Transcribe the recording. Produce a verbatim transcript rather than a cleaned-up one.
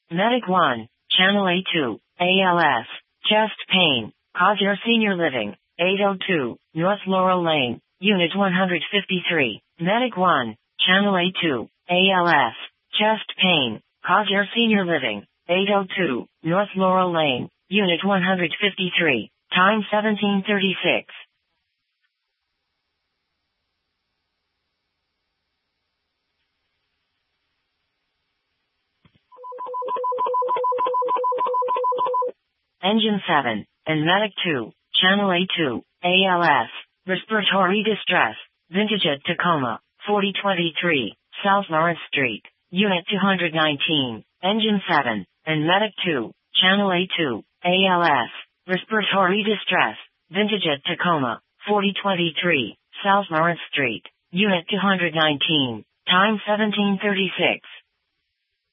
Medic one, Channel A two, A L S, chest pain, Cosier Senior Living, eight oh two, North Laurel Lane, Unit one fifty-three. Medic one, Channel A two, A L S, chest pain, Cosier Senior Living, eight oh two, North Laurel Lane, Unit one fifty-three, time seventeen thirty-six. Engine seven, and Medic two, Channel A two, A L S, respiratory distress, Vintage at Tacoma, forty twenty-three, South Lawrence Street, Unit two nineteen, Engine seven, and Medic two, Channel A two, A L S, respiratory distress, Vintage at Tacoma, forty twenty-three, South Lawrence Street, Unit two nineteen, time seventeen thirty-six.